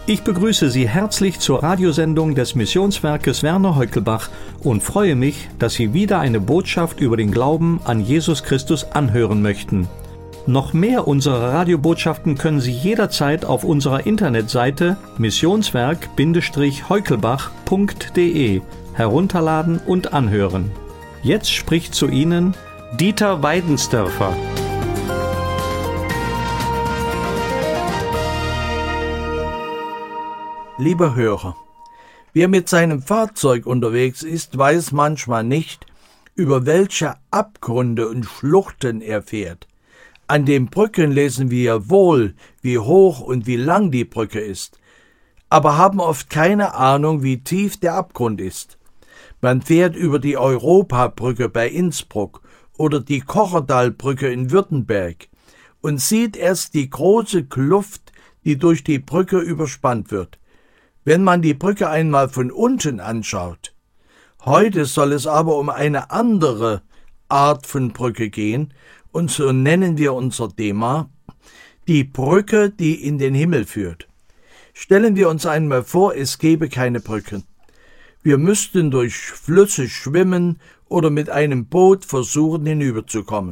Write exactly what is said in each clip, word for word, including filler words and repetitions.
Ich begrüße Sie herzlich zur Radiosendung des Missionswerkes Werner Heukelbach und freue mich, dass Sie wieder eine Botschaft über den Glauben an Jesus Christus anhören möchten. Noch mehr unserer Radiobotschaften können Sie jederzeit auf unserer Internetseite missionswerk Heukelbach punkt de herunterladen und anhören. Jetzt spricht zu Ihnen Dieter Weidensdörfer. Lieber Hörer, wer mit seinem Fahrzeug unterwegs ist, weiß manchmal nicht, über welche Abgründe und Schluchten er fährt. An den Brücken lesen wir wohl, wie hoch und wie lang die Brücke ist, aber haben oft keine Ahnung, wie tief der Abgrund ist. Man fährt über die Europabrücke bei Innsbruck oder die Kocherdalbrücke in Württemberg und sieht erst die große Kluft, die durch die Brücke überspannt wird. Wenn man die Brücke einmal von unten anschaut. Heute soll es aber um eine andere Art von Brücke gehen, und so nennen wir unser Thema die Brücke, die in den Himmel führt. Stellen wir uns einmal vor, es gäbe keine Brücken. Wir müssten durch Flüsse schwimmen oder mit einem Boot versuchen, hinüberzukommen.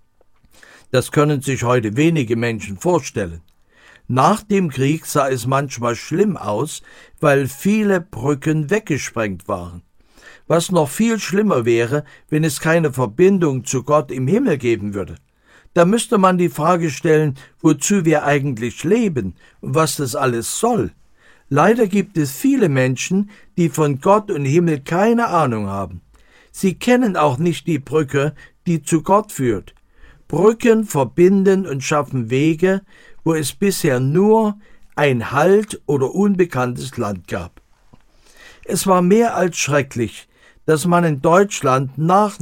Das können sich heute wenige Menschen vorstellen. Nach dem Krieg sah es manchmal schlimm aus, weil viele Brücken weggesprengt waren. Was noch viel schlimmer wäre, wenn es keine Verbindung zu Gott im Himmel geben würde. Da müsste man die Frage stellen, wozu wir eigentlich leben und was das alles soll. Leider gibt es viele Menschen, die von Gott und Himmel keine Ahnung haben. Sie kennen auch nicht die Brücke, die zu Gott führt. Brücken verbinden und schaffen Wege, wo es bisher nur ein Halt oder unbekanntes Land gab. Es war mehr als schrecklich, dass man in Deutschland nach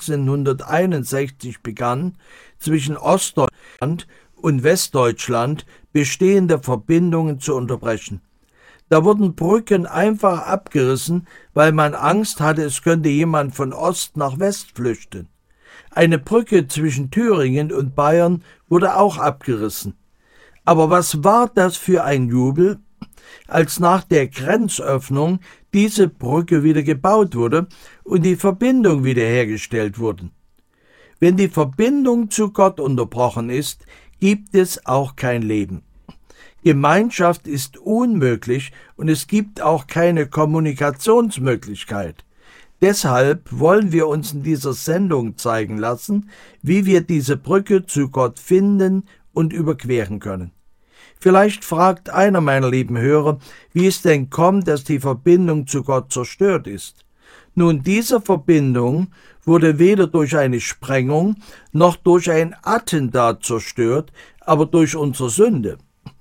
neunzehnhunderteinundsechzig begann, zwischen Ostdeutschland und Westdeutschland bestehende Verbindungen zu unterbrechen. Da wurden Brücken einfach abgerissen, weil man Angst hatte, es könnte jemand von Ost nach West flüchten. Eine Brücke zwischen Thüringen und Bayern wurde auch abgerissen. Aber was war das für ein Jubel, als nach der Grenzöffnung diese Brücke wieder gebaut wurde und die Verbindung wiederhergestellt wurde. Wenn die Verbindung zu Gott unterbrochen ist, gibt es auch kein Leben. Gemeinschaft ist unmöglich und es gibt auch keine Kommunikationsmöglichkeit. Deshalb wollen wir uns in dieser Sendung zeigen lassen, wie wir diese Brücke zu Gott finden und überqueren können. Vielleicht fragt einer meiner lieben Hörer, wie es denn kommt, dass die Verbindung zu Gott zerstört ist. Nun, diese Verbindung wurde weder durch eine Sprengung noch durch ein Attentat zerstört, aber durch unsere Sünde.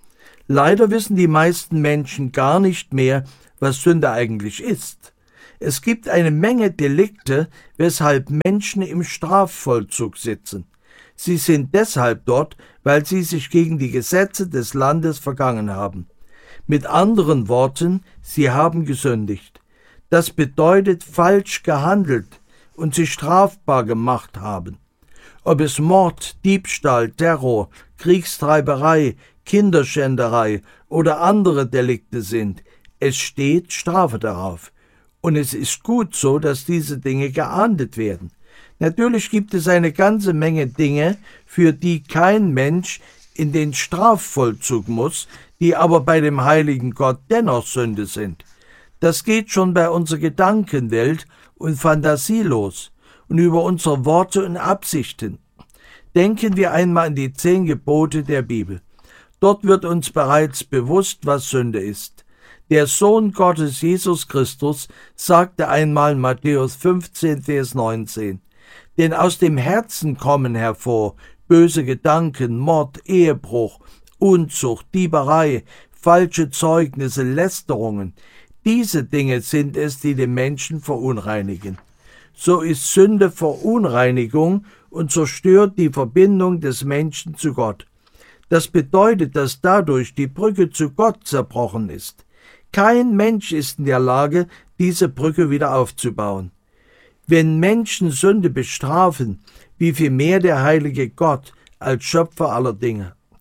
Leider wissen die meisten Menschen gar nicht mehr, was Sünde eigentlich ist. Es gibt eine Menge Delikte, weshalb Menschen im Strafvollzug sitzen. Sie sind deshalb dort, weil sie sich gegen die Gesetze des Landes vergangen haben. Mit anderen Worten, sie haben gesündigt. Das bedeutet falsch gehandelt und sich strafbar gemacht haben. Ob es Mord, Diebstahl, Terror, Kriegstreiberei, Kinderschänderei oder andere Delikte sind, es steht Strafe darauf. Und es ist gut so, dass diese Dinge geahndet werden. Natürlich gibt es eine ganze Menge Dinge, für die kein Mensch in den Strafvollzug muss, die aber bei dem heiligen Gott dennoch Sünde sind. Das geht schon bei unserer Gedankenwelt und Fantasie los und über unsere Worte und Absichten. Denken wir einmal an die zehn Gebote der Bibel. Dort wird uns bereits bewusst, was Sünde ist. Der Sohn Gottes, Jesus Christus, sagte einmal in Matthäus fünfzehn, Vers neunzehn, denn aus dem Herzen kommen hervor böse Gedanken, Mord, Ehebruch, Unzucht, Dieberei, falsche Zeugnisse, Lästerungen. Diese Dinge sind es, die den Menschen verunreinigen. So ist Sünde Verunreinigung und zerstört die Verbindung des Menschen zu Gott. Das bedeutet, dass dadurch die Brücke zu Gott zerbrochen ist. Kein Mensch ist in der Lage, diese Brücke wieder aufzubauen. Wenn Menschen Sünde bestrafen, wie viel mehr der heilige Gott als Schöpfer aller Dinge.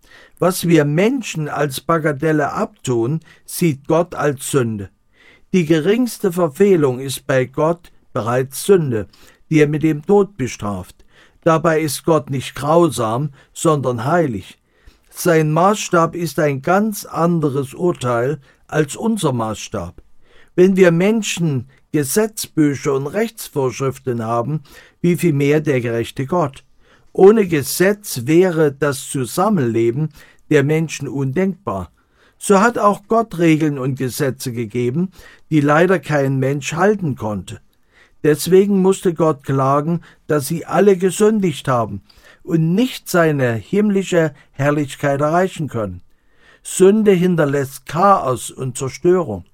Was wir Menschen als Bagatelle abtun, sieht Gott als Sünde. Die geringste Verfehlung ist bei Gott bereits Sünde, die er mit dem Tod bestraft. Dabei ist Gott nicht grausam, sondern heilig. Sein Maßstab ist ein ganz anderes Urteil als unser Maßstab. Wenn wir Menschen Gesetzbücher und Rechtsvorschriften haben, wie viel mehr der gerechte Gott. Ohne Gesetz wäre das Zusammenleben der Menschen undenkbar. So hat auch Gott Regeln und Gesetze gegeben, die leider kein Mensch halten konnte. Deswegen musste Gott klagen, dass sie alle gesündigt haben und nicht seine himmlische Herrlichkeit erreichen können. Sünde hinterlässt Chaos und Zerstörung.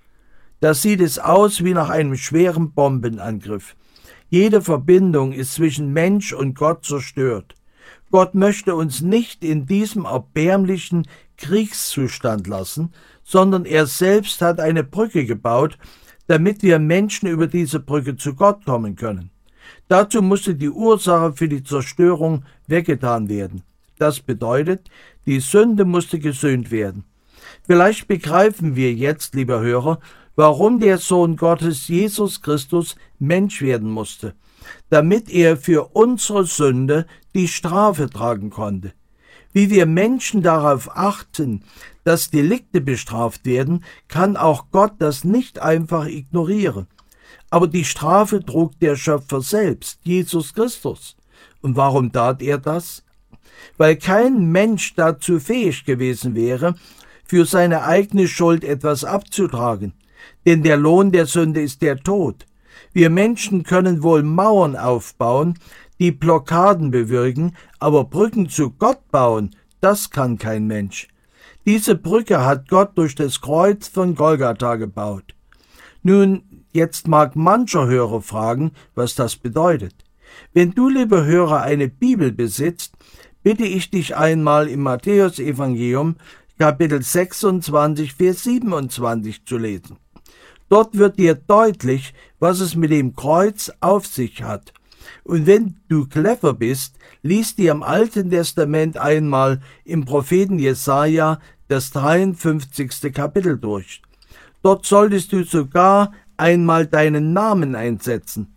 Da sieht es aus wie nach einem schweren Bombenangriff. Jede Verbindung ist zwischen Mensch und Gott zerstört. Gott möchte uns nicht in diesem erbärmlichen Kriegszustand lassen, sondern er selbst hat eine Brücke gebaut, damit wir Menschen über diese Brücke zu Gott kommen können. Dazu musste die Ursache für die Zerstörung weggetan werden. Das bedeutet, die Sünde musste gesühnt werden. Vielleicht begreifen wir jetzt, lieber Hörer, warum der Sohn Gottes Jesus Christus Mensch werden musste, damit er für unsere Sünde die Strafe tragen konnte. Wie wir Menschen darauf achten, dass Delikte bestraft werden, kann auch Gott das nicht einfach ignorieren. Aber die Strafe trug der Schöpfer selbst, Jesus Christus. Und warum tat er das? Weil kein Mensch dazu fähig gewesen wäre, für seine eigene Schuld etwas abzutragen. Denn der Lohn der Sünde ist der Tod. Wir Menschen können wohl Mauern aufbauen, die Blockaden bewirken, aber Brücken zu Gott bauen, das kann kein Mensch. Diese Brücke hat Gott durch das Kreuz von Golgatha gebaut. Nun, jetzt mag mancher Hörer fragen, was das bedeutet. Wenn du, lieber Hörer, eine Bibel besitzt, bitte ich dich einmal im Matthäus-Evangelium, Kapitel sechsundzwanzig, Vers siebenundzwanzig zu lesen. Dort wird dir deutlich, was es mit dem Kreuz auf sich hat. Und wenn du clever bist, lies dir im Alten Testament einmal im Propheten Jesaja das dreiundfünfzigste Kapitel durch. Dort solltest du sogar einmal deinen Namen einsetzen.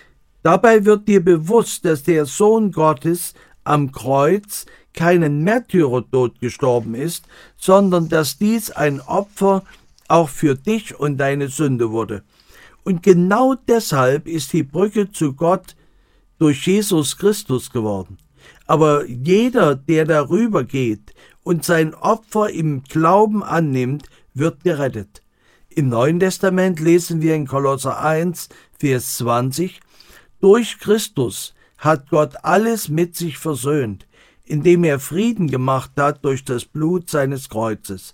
Dabei wird dir bewusst, dass der Sohn Gottes am Kreuz keinen Märtyrertod gestorben ist, sondern dass dies ein Opfer auch für dich und deine Sünde wurde. Und genau deshalb ist die Brücke zu Gott durch Jesus Christus geworden. Aber jeder, der darüber geht und sein Opfer im Glauben annimmt, wird gerettet. Im Neuen Testament lesen wir in Kolosser eins, Vers zwanzig, durch Christus hat Gott alles mit sich versöhnt, indem er Frieden gemacht hat durch das Blut seines Kreuzes.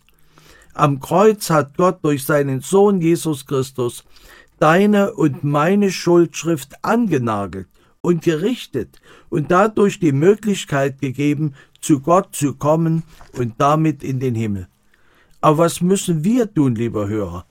Am Kreuz hat Gott durch seinen Sohn Jesus Christus deine und meine Schuldschrift angenagelt und gerichtet und dadurch die Möglichkeit gegeben, zu Gott zu kommen und damit in den Himmel. Aber was müssen wir tun, lieber Hörer?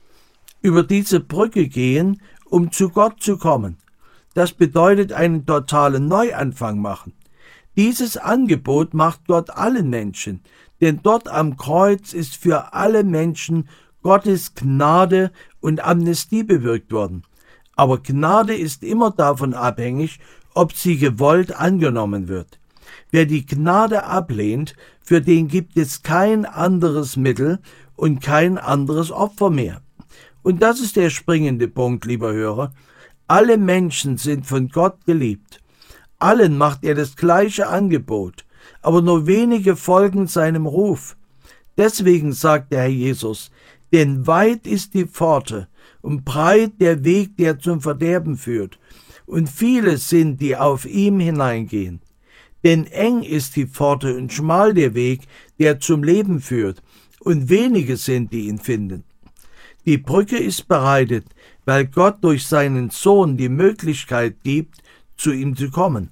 Über diese Brücke gehen, um zu Gott zu kommen. Das bedeutet einen totalen Neuanfang machen. Dieses Angebot macht Gott allen Menschen, denn dort am Kreuz ist für alle Menschen Gottes Gnade und Amnestie bewirkt worden. Aber Gnade ist immer davon abhängig, ob sie gewollt angenommen wird. Wer die Gnade ablehnt, für den gibt es kein anderes Mittel und kein anderes Opfer mehr. Und das ist der springende Punkt, lieber Hörer. Alle Menschen sind von Gott geliebt. Allen macht er das gleiche Angebot, aber nur wenige folgen seinem Ruf. Deswegen sagt der Herr Jesus, denn weit ist die Pforte und breit der Weg, der zum Verderben führt, und viele sind, die auf ihm hineingehen. Denn eng ist die Pforte und schmal der Weg, der zum Leben führt, und wenige sind, die ihn finden. Die Brücke ist bereitet, weil Gott durch seinen Sohn die Möglichkeit gibt, zu ihm zu kommen.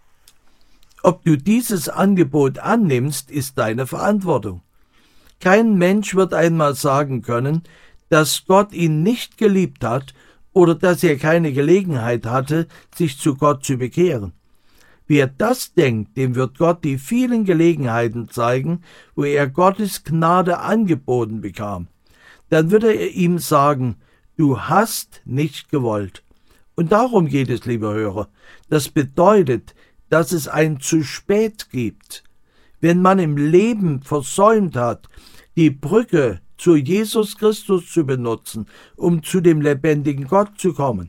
Ob du dieses Angebot annimmst, ist deine Verantwortung. Kein Mensch wird einmal sagen können, dass Gott ihn nicht geliebt hat oder dass er keine Gelegenheit hatte, sich zu Gott zu bekehren. Wer das denkt, dem wird Gott die vielen Gelegenheiten zeigen, wo er Gottes Gnade angeboten bekam. Dann wird er ihm sagen, du hast nicht gewollt. Und darum geht es, liebe Hörer. Das bedeutet, dass es ein zu spät gibt. Wenn man im Leben versäumt hat, die Brücke zu Jesus Christus zu benutzen, um zu dem lebendigen Gott zu kommen.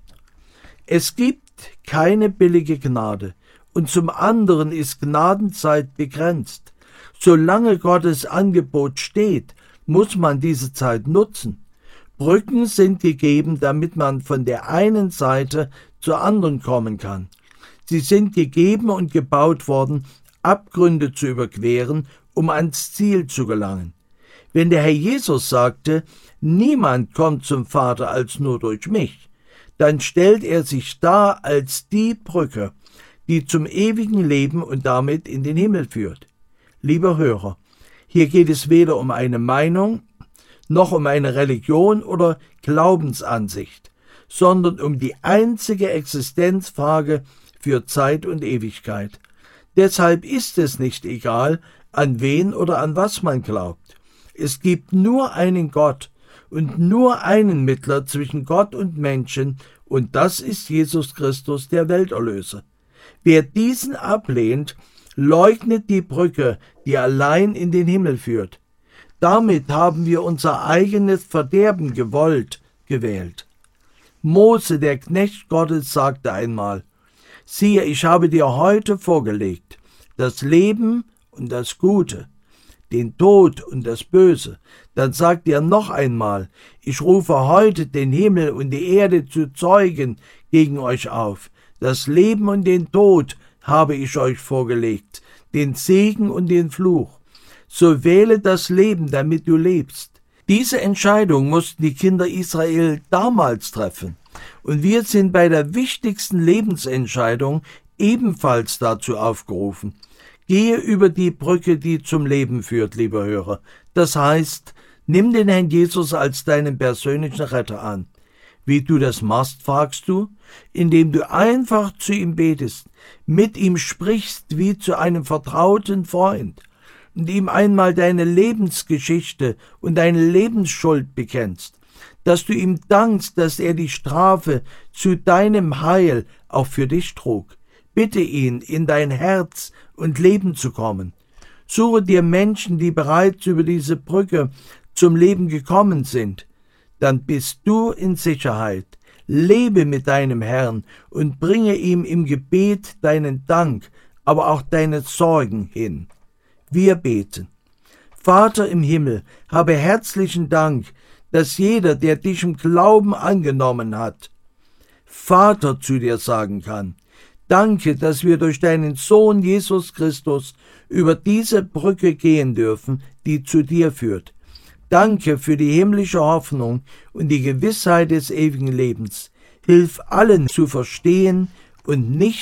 Es gibt keine billige Gnade und zum anderen ist Gnadenzeit begrenzt. Solange Gottes Angebot steht, muss man diese Zeit nutzen. Brücken sind gegeben, damit man von der einen Seite zur anderen kommen kann. Sie sind gegeben und gebaut worden, Abgründe zu überqueren, um ans Ziel zu gelangen. Wenn der Herr Jesus sagte, niemand kommt zum Vater als nur durch mich, dann stellt er sich dar als die Brücke, die zum ewigen Leben und damit in den Himmel führt. Lieber Hörer, hier geht es weder um eine Meinung, noch um eine Religion oder Glaubensansicht, sondern um die einzige Existenzfrage für Zeit und Ewigkeit. Deshalb ist es nicht egal, an wen oder an was man glaubt. Es gibt nur einen Gott und nur einen Mittler zwischen Gott und Menschen, und das ist Jesus Christus, der Welterlöser. Wer diesen ablehnt, leugnet die Brücke, die allein in den Himmel führt. Damit haben wir unser eigenes Verderben gewollt, gewählt. Mose, der Knecht Gottes, sagte einmal, siehe, ich habe dir heute vorgelegt, das Leben und das Gute, den Tod und das Böse. Dann sagt er noch einmal, ich rufe heute den Himmel und die Erde zu Zeugen gegen euch auf. Das Leben und den Tod habe ich euch vorgelegt, den Segen und den Fluch. So wähle das Leben, damit du lebst. Diese Entscheidung mussten die Kinder Israel damals treffen. Und wir sind bei der wichtigsten Lebensentscheidung ebenfalls dazu aufgerufen. Gehe über die Brücke, die zum Leben führt, lieber Hörer. Das heißt, nimm den Herrn Jesus als deinen persönlichen Retter an. Wie du das machst, fragst du, indem du einfach zu ihm betest, mit ihm sprichst wie zu einem vertrauten Freund und ihm einmal deine Lebensgeschichte und deine Lebensschuld bekennst, dass du ihm dankst, dass er die Strafe zu deinem Heil auch für dich trug. Bitte ihn, in dein Herz und Leben zu kommen. Suche dir Menschen, die bereits über diese Brücke zum Leben gekommen sind. Dann bist du in Sicherheit. Lebe mit deinem Herrn und bringe ihm im Gebet deinen Dank, aber auch deine Sorgen hin. Wir beten. Vater im Himmel, habe herzlichen Dank, dass jeder, der dich im Glauben angenommen hat, Vater zu dir sagen kann. Danke, dass wir durch deinen Sohn Jesus Christus über diese Brücke gehen dürfen, die zu dir führt. Danke für die himmlische Hoffnung und die Gewissheit des ewigen Lebens. Hilf allen zu verstehen und nicht